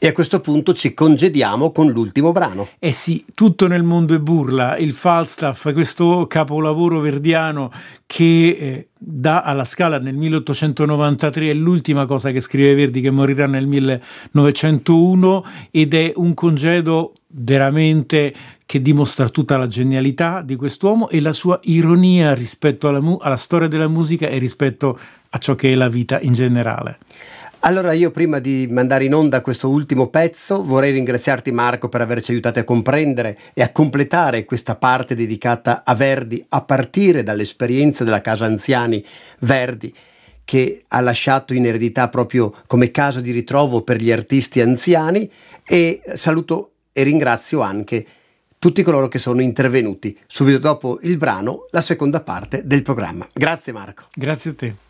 E a questo punto ci congediamo con l'ultimo brano. Eh sì, tutto nel mondo è burla, il Falstaff, questo capolavoro verdiano che dà alla Scala nel 1893, è l'ultima cosa che scrive Verdi, che morirà nel 1901, ed è un congedo veramente che dimostra tutta la genialità di quest'uomo e la sua ironia rispetto alla storia della musica e rispetto a ciò che è la vita in generale. Allora io, prima di mandare in onda questo ultimo pezzo, vorrei ringraziarti, Marco, per averci aiutati a comprendere e a completare questa parte dedicata a Verdi, a partire dall'esperienza della casa anziani Verdi, che ha lasciato in eredità proprio come casa di ritrovo per gli artisti anziani, e saluto e ringrazio anche tutti coloro che sono intervenuti subito dopo il brano, la seconda parte del programma. Grazie, Marco. Grazie a te.